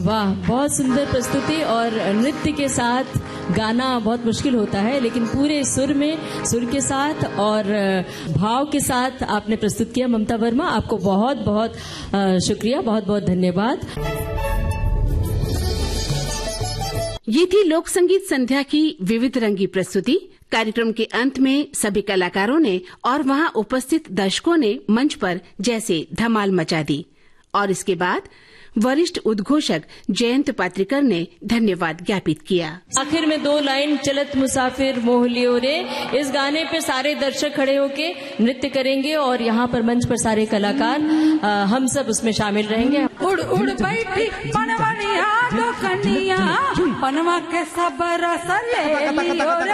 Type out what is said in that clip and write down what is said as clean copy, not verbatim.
वाह, बहुत सुंदर प्रस्तुति। और नृत्य के साथ गाना बहुत मुश्किल होता है, लेकिन पूरे सुर में, सुर के साथ और भाव के साथ आपने प्रस्तुत किया। ममता वर्मा, आपको बहुत बहुत शुक्रिया, बहुत बहुत धन्यवाद। ये थी लोक संगीत संध्या की विविध रंगी प्रस्तुति। कार्यक्रम के अंत में सभी कलाकारों ने और वहां उपस्थित दर्शकों ने मंच पर जैसे धमाल मचा दी। और इसके बाद वरिष्ठ उद्घोषक जयंत पात्रिकर ने धन्यवाद ज्ञापित किया। आखिर में 2 लाइन चलत मुसाफिर मोह लियो रे, इस गाने पे सारे दर्शक खड़े होके नृत्य करेंगे और यहाँ पर मंच पर सारे कलाकार, हम सब उसमें शामिल रहेंगे। उड़ उड़ बैठी पनवनिया दो कन्या, पनवा के सब रस ले लियो रे।